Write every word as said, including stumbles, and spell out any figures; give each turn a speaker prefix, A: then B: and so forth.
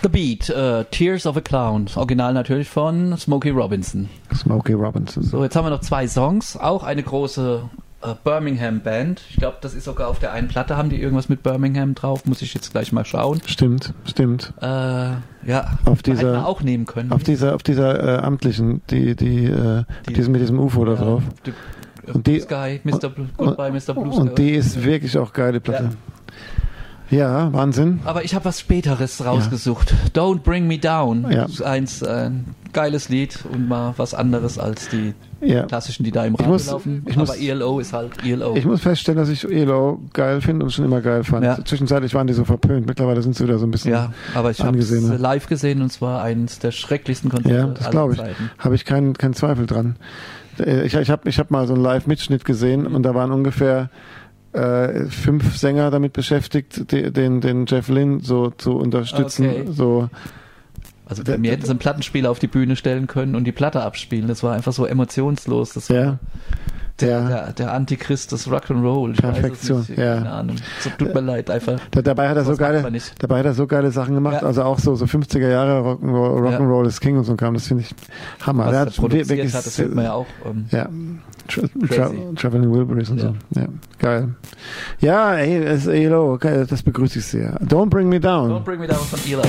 A: The Beat, uh, Tears of a Clown. Original natürlich von Smokey Robinson.
B: Smokey Robinson.
A: So, jetzt haben wir noch zwei Songs. Auch eine große uh, Birmingham-Band. Ich glaube, das ist sogar auf der einen Platte. Haben die irgendwas mit Birmingham drauf? Muss ich jetzt gleich mal schauen.
B: Stimmt, stimmt.
A: Äh, ja,
B: auf dieser,
A: hätten wir auch nehmen können.
B: Auf dieser, auf dieser äh, amtlichen, die, die, äh, die diesem, mit diesem U F O da
A: ja,
B: drauf.
A: Die,
B: und die,
A: Sky, Mister Blue, Goodbye, Mister Blue Sky.
B: Und die ist wirklich auch geile Platte. Ja, ja, Wahnsinn.
A: Aber ich habe was Späteres rausgesucht. Ja. Don't Bring Me Down.
B: Ja.
A: Das ist eins, äh, ein geiles Lied und mal was anderes als die
B: ja.
A: klassischen, die da im Radio laufen.
B: Ich
A: Aber
B: muss,
A: E L O ist halt E L O.
B: Ich muss feststellen, dass ich E L O geil finde und schon immer geil fand.
A: Ja.
B: Zwischenzeitlich waren die so verpönt. Mittlerweile sind sie wieder so ein bisschen
A: Ja, aber ich habe es live gesehen und zwar eines der schrecklichsten Konzerte
B: ja, das glaube ich. Habe ich keinen keinen Zweifel dran. Ich, ich habe ich hab mal so einen Live-Mitschnitt gesehen mhm. und da waren ungefähr äh, fünf Sänger damit beschäftigt, die, den, den Jeff Lynne so zu unterstützen.
A: Okay.
B: So.
A: Also bei mir hätten sie einen Plattenspieler auf die Bühne stellen können und die Platte abspielen. Das war einfach so emotionslos. Das war
B: ja.
A: der,
B: ja.
A: der, der Antichrist des Rock'n'Roll.
B: Perfektion, ja.
A: Keine Ahnung. So, tut mir leid, einfach.
B: Da, dabei, hat er so geile, dabei hat er so geile Sachen gemacht. Ja. Also auch so, so fünfziger Jahre Rock'n'Roll, Rock'n'Roll ja. ist King und so kam. Das finde ich Hammer.
A: Was
B: er
A: hat produziert wirklich, hat, das hört man ja auch. Um,
B: ja. Tra Tra Traveling Wilburys und ja. so. Ja, geil. Ja, ey, E L O, das begrüße ich sehr. Don't Bring Me Down.
A: Don't Bring Me Down von E L O.